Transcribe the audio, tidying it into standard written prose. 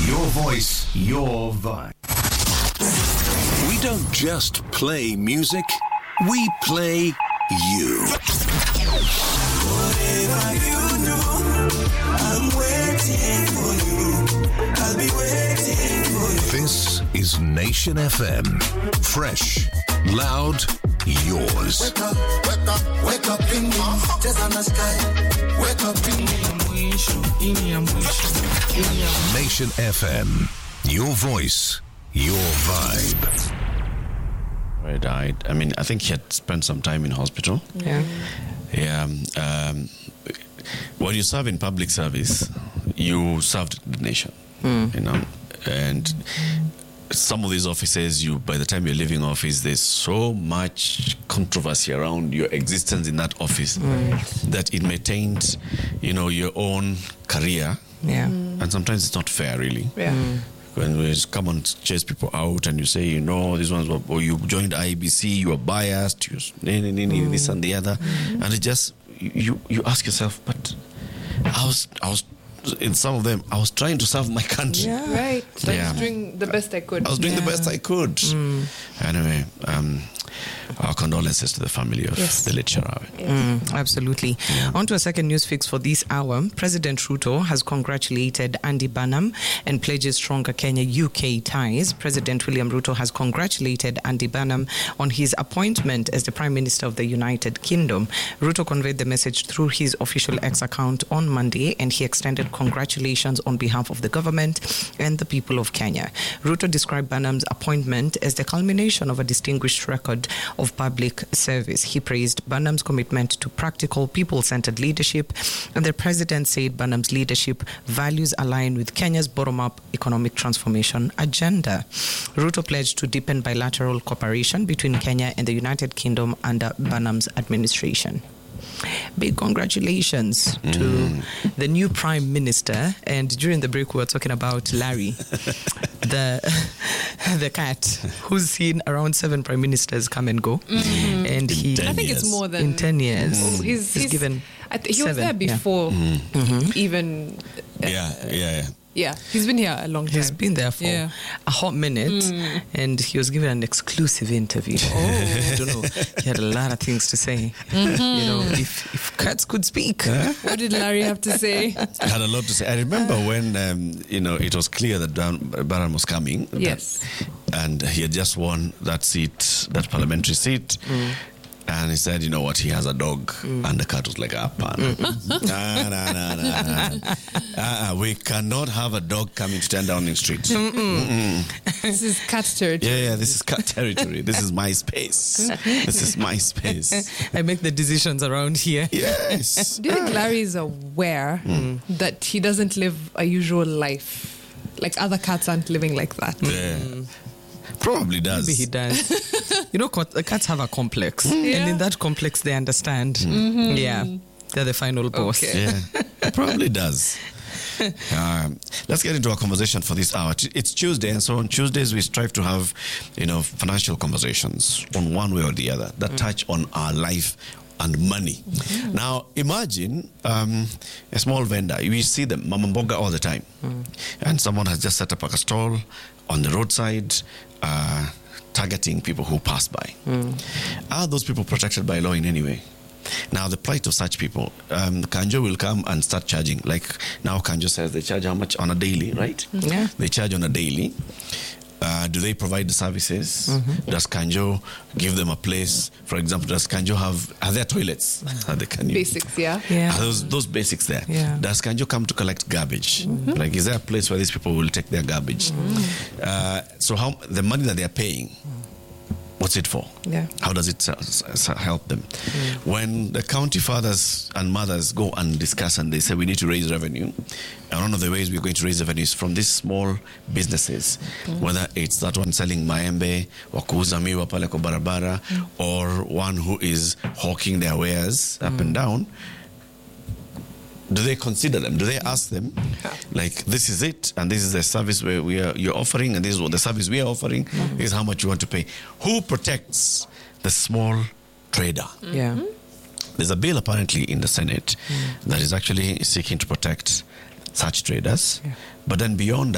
Your voice, your vibe. We don't just play music, we play you. Whatever you do, I'm waiting for you. I'll be waiting for you. This is Nation FM. Fresh, loud, yours. Wake up, wake up, wake up in me. Just on the sky. Wake up in me. Nation FM. Your voice, your vibe. He died. I mean, I think he had spent some time in hospital. Yeah. Yeah. When you serve in public service, you served the nation. You know, and some of these offices, by the time you're leaving office, there's so much controversy around your existence in that office that it may taint, your own career. Yeah. And sometimes it's not fair, really. Yeah. When we come and chase people out and you say, this one's, or you joined IBC, you are biased, this and the other. And it just, you ask yourself, but I was in some of them, I was trying to serve my country. Yeah. Right. I was doing the best I could. I was doing the best I could. Anyway, our condolences to the family of the late Sharawi. Absolutely. On to a second news fix for this hour. President Ruto has congratulated Andy Burnham and pledges stronger Kenya-UK ties. President William Ruto has congratulated Andy Burnham on his appointment as the Prime Minister of the United Kingdom. Ruto conveyed the message through his official X account on Monday, and he extended congratulations on behalf of the government and the people of Kenya. Ruto described Burnham's appointment as the culmination of a distinguished record of public service. He praised Burnham's commitment to practical, people-centered leadership, and the president said Burnham's leadership values align with Kenya's bottom-up economic transformation agenda. Ruto pledged to deepen bilateral cooperation between Kenya and the United Kingdom under Burnham's administration. Big congratulations to the new Prime Minister. And during the break, we were talking about Larry, the cat, who's seen around 7 prime ministers come and go. And I think it's more than in 10 years. He's given. He was there before even. Yeah, he's been here a long time. He's been there for a hot minute, and he was given an exclusive interview. I don't know. He had a lot of things to say. If cats could speak. What did Larry have to say? I had a lot to say. I remember when, it was clear that Burnham was coming. Yes. And he had just won that seat, that parliamentary seat. And he said, you know what, he has a dog. And the cat was like, no. We cannot have a dog coming to 10 Downing Street. This is cat territory. Yeah, this is cat territory. This is my space. This is my space. I make the decisions around here. Yes. Do you think Larry is aware that he doesn't live a usual life? Like other cats aren't living like that? Yeah. Probably does. Maybe he does. Cats have a complex. And in that complex, they understand. Yeah. They're the final boss. Okay. Yeah. Probably does. Let's get into our conversation for this hour. It's Tuesday, and so on Tuesdays we strive to have, financial conversations on one way or the other that touch on our life and money. Now, imagine a small vendor. We see them, Mama Mboga, all the time. And someone has just set up a stall on the roadside, targeting people who pass by. Are those people protected by law in any way? Now, the plight of such people, Kanjo will come and start charging. Like now, Kanjo says they charge how much on a daily, right? Yeah. They charge on a daily. Do they provide the services? Does Kanjo give them a place? For example, are there toilets? Basics, yeah. Are those basics there? Yeah. Does Kanjo come to collect garbage? Like, is there a place where these people will take their garbage? So how the money that they're paying, what's it for? Yeah. How does it help them? When the county fathers and mothers go and discuss and they say we need to raise revenue, and one of the ways we're going to raise revenue is from these small businesses, whether it's that one selling maembe, wakuuza miwa pale kwa barabara, or one who is hawking their wares up and down. Do they consider them? Do they ask them, like, this is it, and this is the service you're offering, and this is what the service we are offering, this is how much you want to pay? Who protects the small trader? Yeah. There's a bill apparently in the Senate that is actually seeking to protect such traders. But then beyond that,